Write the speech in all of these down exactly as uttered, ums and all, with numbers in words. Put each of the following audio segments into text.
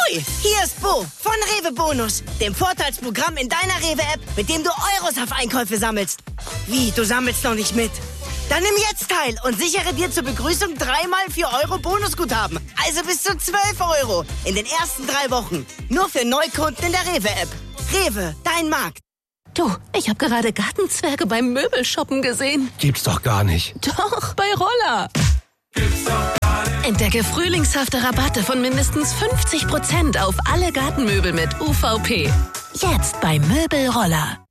Ahoi, hier ist Bo von Rewe Bonus, dem Vorteilsprogramm in deiner Rewe-App, mit dem du Euros auf Einkäufe sammelst. Wie, du sammelst noch nicht mit? Dann nimm jetzt teil und sichere dir zur Begrüßung dreimal vier Euro Bonusguthaben. Also bis zu zwölf Euro in den ersten drei Wochen. Nur für Neukunden in der Rewe-App. Rewe, dein Markt. Du, ich habe gerade Gartenzwerge beim Möbelshoppen gesehen. Gibt's doch gar nicht. Doch, bei Roller. Gibt's doch gar nicht. Entdecke frühlingshafte Rabatte von mindestens fünfzig Prozent auf alle Gartenmöbel mit U V P. Jetzt bei Möbelroller.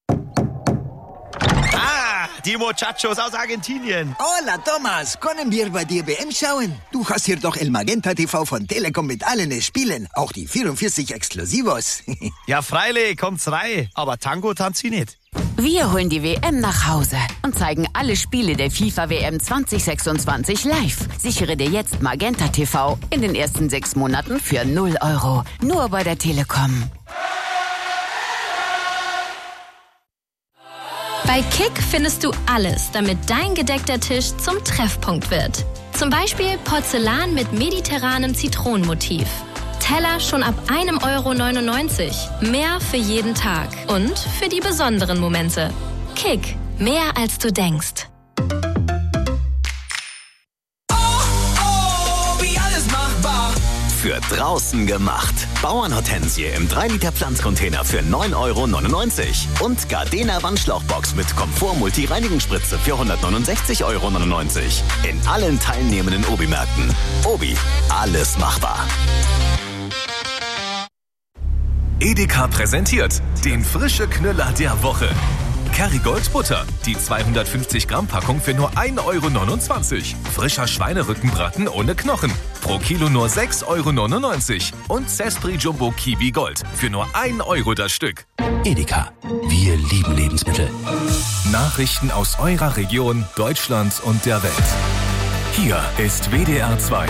Ah, die Muchachos aus Argentinien. Hola, Thomas. Können wir bei dir W M schauen? Du hast hier doch El Magenta T V von Telekom mit allen Spielen. Auch die vierundvierzig Exklusivos. Ja, freilich, kommt's rein. Aber Tango tanzt sie nicht. Wir holen die W M nach Hause und zeigen alle Spiele der FIFA W M zwanzig sechsundzwanzig live. Sichere dir jetzt Magenta T V in den ersten sechs Monaten für null Euro. Nur bei der Telekom. Bei Kick findest du alles, damit dein gedeckter Tisch zum Treffpunkt wird. Zum Beispiel Porzellan mit mediterranem Zitronenmotiv. Teller schon ab einem Euro neunundneunzig. Mehr für jeden Tag und für die besonderen Momente. Kick, mehr als du denkst. Für draußen gemacht. Bauernhortensie im drei Liter Pflanzcontainer für neun Euro neunundneunzig. Und Gardena Wandschlauchbox mit Komfort-Multi-Reinigungsspritze für hundertneunundsechzig Euro neunundneunzig. In allen teilnehmenden Obi-Märkten. Obi, alles machbar. Edeka präsentiert den frische Knüller der Woche. Kerrygold Butter, die zweihundertfünfzig Gramm Packung für nur ein Euro neunundzwanzig. Frischer Schweinerückenbraten ohne Knochen, pro Kilo nur sechs Euro neunundneunzig. Und Zespri Jumbo Kiwi Gold für nur ein Euro das Stück. Edeka, wir lieben Lebensmittel. Nachrichten aus eurer Region, Deutschland und der Welt. Hier ist W D R zwei.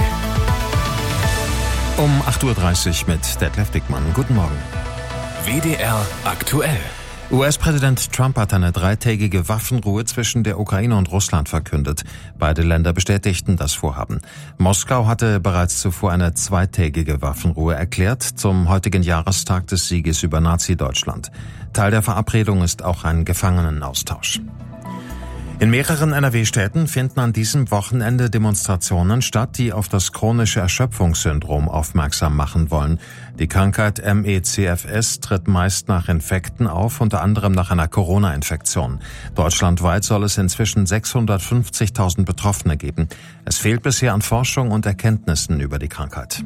Um acht Uhr dreißig mit Detlef Dickmann. Guten Morgen. W D R aktuell. U S-Präsident Trump hat eine dreitägige Waffenruhe zwischen der Ukraine und Russland verkündet. Beide Länder bestätigten das Vorhaben. Moskau hatte bereits zuvor eine zweitägige Waffenruhe erklärt zum heutigen Jahrestag des Sieges über Nazi-Deutschland. Teil der Verabredung ist auch ein Gefangenenaustausch. In mehreren N R W-Städten finden an diesem Wochenende Demonstrationen statt, die auf das chronische Erschöpfungssyndrom aufmerksam machen wollen. Die Krankheit M E C F S tritt meist nach Infekten auf, unter anderem nach einer Corona-Infektion. Deutschlandweit soll es inzwischen sechshundertfünfzigtausend Betroffene geben. Es fehlt bisher an Forschung und Erkenntnissen über die Krankheit.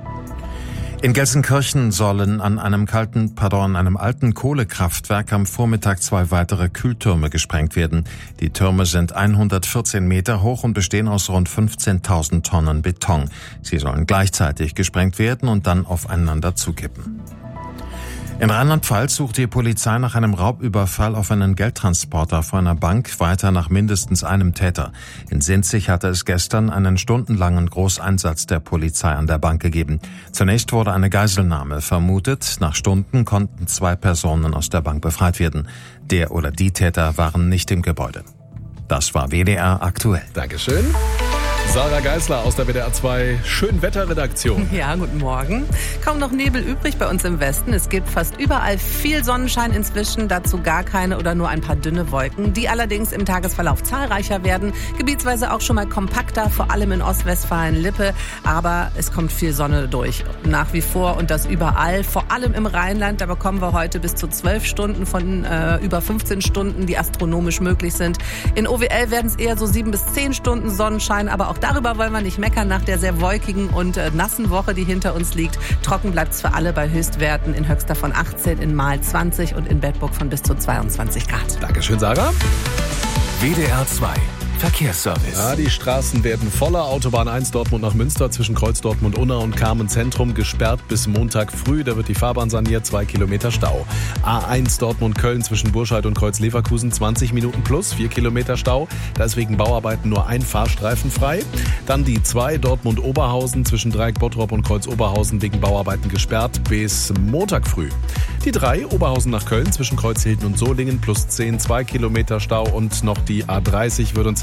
In Gelsenkirchen sollen an einem kalten, pardon, einem alten Kohlekraftwerk am Vormittag zwei weitere Kühltürme gesprengt werden. Die Türme sind hundertvierzehn Meter hoch und bestehen aus rund fünfzehntausend Tonnen Beton. Sie sollen gleichzeitig gesprengt werden und dann aufeinander zukippen. In Rheinland-Pfalz sucht die Polizei nach einem Raubüberfall auf einen Geldtransporter vor einer Bank, weiter nach mindestens einem Täter. In Sinzig hatte es gestern einen stundenlangen Großeinsatz der Polizei an der Bank gegeben. Zunächst wurde eine Geiselnahme vermutet. Nach Stunden konnten zwei Personen aus der Bank befreit werden. Der oder die Täter waren nicht im Gebäude. Das war W D R aktuell. Dankeschön. Sarah Geisler aus der W D R zwei Schönwetterredaktion. Ja, guten Morgen. Kaum noch Nebel übrig bei uns im Westen. Es gibt fast überall viel Sonnenschein inzwischen, dazu gar keine oder nur ein paar dünne Wolken, die allerdings im Tagesverlauf zahlreicher werden, gebietsweise auch schon mal kompakter, vor allem in Ostwestfalen-Lippe, aber es kommt viel Sonne durch, nach wie vor und das überall, vor allem im Rheinland, da bekommen wir heute bis zu zwölf Stunden von äh, über fünfzehn Stunden, die astronomisch möglich sind. In O W L werden es eher so sieben bis zehn Stunden Sonnenschein, aber auch darüber wollen wir nicht meckern nach der sehr wolkigen und äh, nassen Woche, die hinter uns liegt. Trocken bleibt es für alle bei Höchstwerten in Höxter von achtzehn, in Mahl zwanzig und in Bedburg von bis zu zweiundzwanzig Grad. Dankeschön, Sarah. W D R zwei Verkehrsservice. Ja, die Straßen werden voller. Autobahn eins Dortmund nach Münster zwischen Kreuz Dortmund-Unna und Carmen Zentrum gesperrt bis Montag früh. Da wird die Fahrbahn saniert, zwei Kilometer Stau. A eins Dortmund-Köln zwischen Burscheid und Kreuz Leverkusen zwanzig Minuten plus, vier Kilometer Stau. Da ist wegen Bauarbeiten nur ein Fahrstreifen frei. Dann die zwei Dortmund-Oberhausen zwischen Dreieck Bottrop und Kreuz Oberhausen wegen Bauarbeiten gesperrt bis Montag früh. Die drei Oberhausen nach Köln zwischen Kreuz Hilden und Solingen plus zehn, zwei Kilometer Stau. Und noch die A dreißig wird uns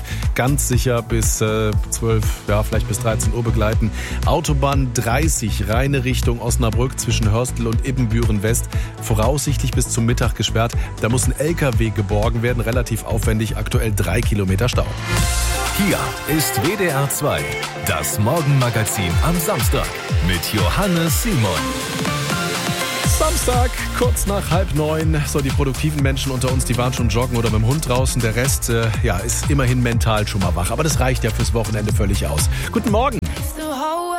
ganz sicher bis äh, zwölf, ja vielleicht bis dreizehn Uhr begleiten. Autobahn dreißig, reine Richtung Osnabrück zwischen Hörstel und Ibbenbüren West, voraussichtlich bis zum Mittag gesperrt. Da muss ein L K W geborgen werden, relativ aufwendig, aktuell drei Kilometer Stau. Hier ist W D R zwei, das Morgenmagazin am Samstag mit Johannes Simon. Samstag, kurz nach halb neun. So, die produktiven Menschen unter uns, die waren schon joggen oder mit dem Hund draußen. Der Rest, äh, ja, ist immerhin mental schon mal wach. Aber das reicht ja fürs Wochenende völlig aus. Guten Morgen.